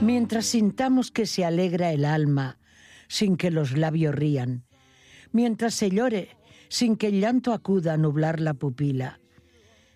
Mientras sintamos que se alegra el alma sin que los labios rían, mientras se llore sin que el llanto acuda a nublar la pupila,